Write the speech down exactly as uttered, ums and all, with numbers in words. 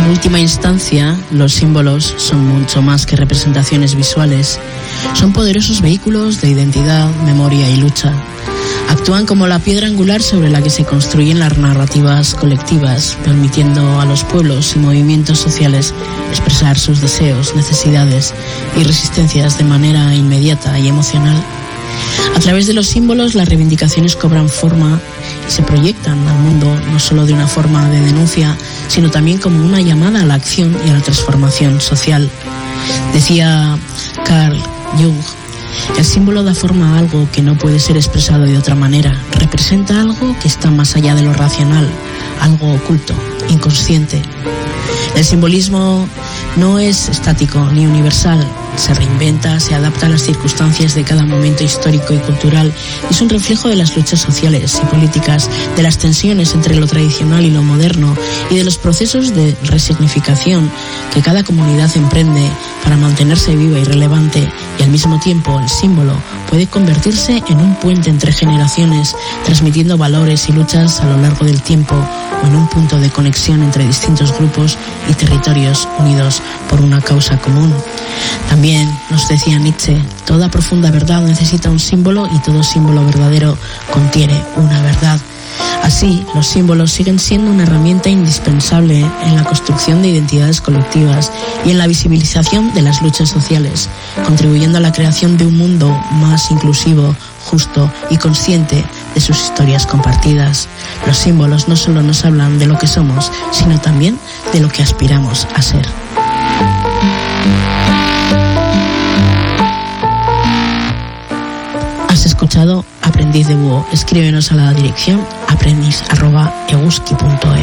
En última instancia, los símbolos son mucho más que representaciones visuales. Son poderosos vehículos de identidad, memoria y lucha. Actúan como la piedra angular sobre la que se construyen las narrativas colectivas, permitiendo a los pueblos y movimientos sociales expresar sus deseos, necesidades y resistencias de manera inmediata y emocional. A través de los símbolos, las reivindicaciones cobran forma y se proyectan al mundo no solo de una forma de denuncia, sino también como una llamada a la acción y a la transformación social. Decía Carl Jung: el símbolo da forma a algo que no puede ser expresado de otra manera. Representa algo que está más allá de lo racional, algo oculto, inconsciente. El simbolismo no es estático ni universal. Se reinventa, se adapta a las circunstancias de cada momento histórico y cultural. Es un reflejo de las luchas sociales y políticas, de las tensiones entre lo tradicional y lo moderno y de los procesos de resignificación que cada comunidad emprende para mantenerse viva y relevante. Y al mismo tiempo, el símbolo puede convertirse en un puente entre generaciones, transmitiendo valores y luchas a lo largo del tiempo, o en un punto de conexión entre distintos grupos y territorios unidos por una causa común. También nos decía Nietzsche: toda profunda verdad necesita un símbolo y todo símbolo verdadero contiene una verdad. Así, los símbolos siguen siendo una herramienta indispensable en la construcción de identidades colectivas y en la visibilización de las luchas sociales, contribuyendo a la creación de un mundo más inclusivo, justo y consciente de sus historias compartidas. Los símbolos no solo nos hablan de lo que somos, sino también de lo que aspiramos a ser. Has escuchado Aprendiz de Búho. Escríbenos a la dirección aprendiz arroba eguski punto es.